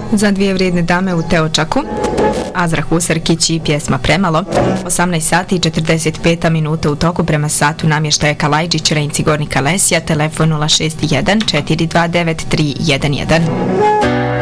Za dvije vrijedne dame u Teočaku, Azra Husarkić i pjesma Premalo, 18 sati i 45 minuta u toku prema satu namještaja Kalajđić, Renci Gornika Lesja, telefon 061 429 311.